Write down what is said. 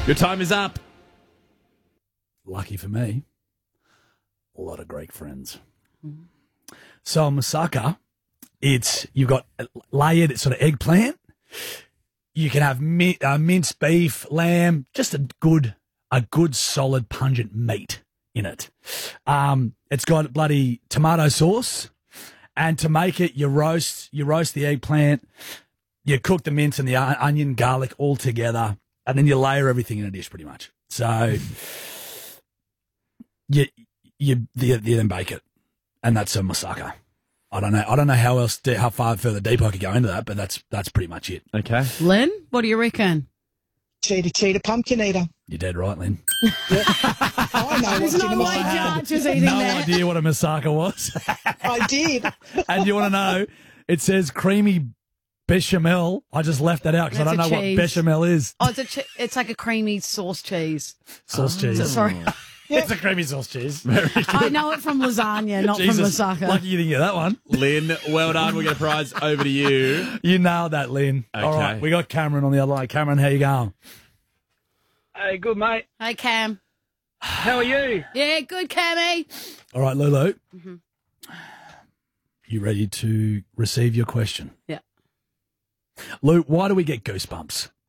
Your time is up. Lucky for me, a lot of Greek friends. So moussaka, you've got layered sort of eggplant. You can have minced beef, lamb, just a good solid pungent meat in it. It's got bloody tomato sauce, and to make it, you roast the eggplant, you cook the mince and the onion, garlic all together, and then you layer everything in a dish pretty much. So you then bake it, and that's a moussaka. I don't know how far further deep I could go into that, but that's pretty much it. Okay. Lynn, what do you reckon? Cheetah, pumpkin eater. You're dead right, Lynn. I know There's what's no in a way moussaka. Judge is eating No that. idea what a moussaka was. I did. And you want to know, it says creamy bechamel. I just left that out because I That's don't know a cheese. what bechamel is. Oh, it's like a creamy sauce cheese. Sauce cheese. Sorry. It's a creamy sauce cheese. I know it from lasagna, not Jesus, from moussaka. lucky you didn't get that one. Lynn, well done. We'll get a prize over to you. You nailed that, Lynn. Okay. All right, we got Cameron on the other line. Cameron, how you going? Hey, good mate. Hey, Cam. How are you? Yeah, good, Cammy. All right, Lulu. Mm-hmm. You ready to receive your question? Yeah. Lou, why do we get goosebumps?